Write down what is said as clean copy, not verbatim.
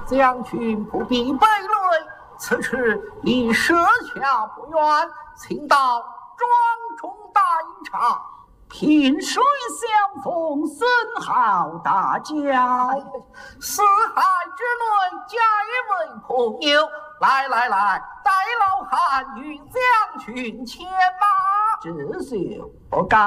将军不必悲泪，此时离舍下不远，请到庄中大饮茶。 萍水相逢，甚好大交。 四海之内，皆为朋友。来来来，带老汉与将军牵马。 这些不敢。